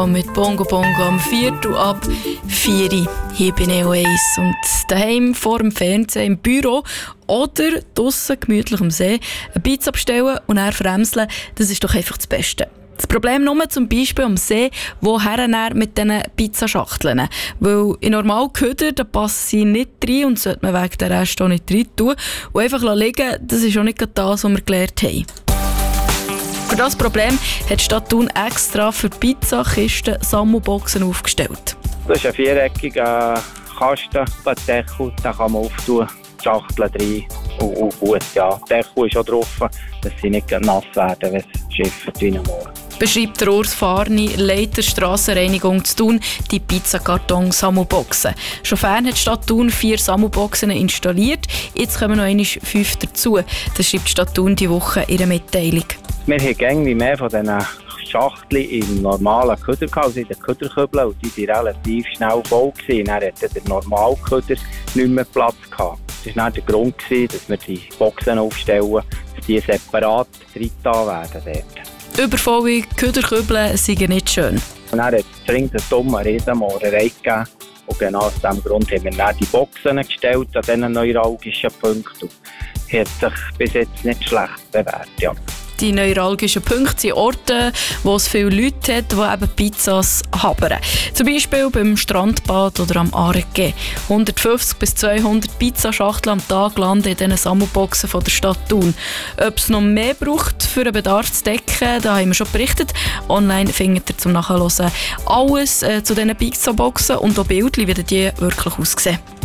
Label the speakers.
Speaker 1: Pizza mit Bongo Bongo am 4:45 hier bei Neo 1. Und daheim vor dem Fernsehen, im Büro oder draussen gemütlich am See eine Pizza bestellen und dann veremseln, das ist doch einfach das Beste. Das Problem nur zum Beispiel am See, woher mit diesen Pizzaschachteln. Weil in normalen Köder passen sie nicht rein und sollte man wegen der Rest auch nicht rein tun. Und einfach liegen, das ist auch nicht das, was wir gelernt haben. Für das Problem hat die Stadt Thun extra für Pizzakisten Sammelboxen aufgestellt.
Speaker 2: Das ist ein viereckiger Kasten, der Deckel, den kann man auftun, Schachteln rein und gut. Ja. Der Deckel ist auch drauf, dass sie nicht nass werden, wenn es schifft wie am Morgen.
Speaker 1: Beschreibt der Urs Farni, Leiter Strassenreinigung zu Thun, die Pizzakarton-Sammelboxen. Schon fern hat die Stadt Thun 4 Sammelboxen installiert, jetzt kommen noch einmal 5 dazu. Das schreibt die Stadt Thun diese Woche in ihrer Mitteilung.
Speaker 2: Wir haben irgendwie mehr von diesen Schachteln im normalen Köder gehabt, also in den Köderkübeln, und die waren relativ schnell voll gewesen. Dann hatte der normale Köder nicht mehr Platz gehabt. Das war dann der Grund, dass wir die Boxen aufstellen, dass die separat reingetan werden dort.
Speaker 1: Übervolle Köderkübel sind nicht schön.
Speaker 2: Und dann hat es dringend eine dumme Riesenmohrerei gegeben. Und genau aus diesem Grund haben wir dann die Boxen gestellt an diesen neuralgischen Punkten. Und hat sich bis jetzt nicht schlecht bewährt. Ja.
Speaker 1: Die neuralgischen Punkte sind Orte, wo es viele Leute hat, die eben Pizzas habern. Zum Beispiel beim Strandbad oder am Aargau. 150 bis 200 Pizzaschachteln am Tag landen in diesen Sammelboxen von der Stadt Thun. Ob es noch mehr braucht, für einen Bedarf zu decken, da haben wir schon berichtet. Online findet ihr zum Nachhören alles zu diesen Pizzaboxen und auch Bildchen, wie die wirklich aussehen.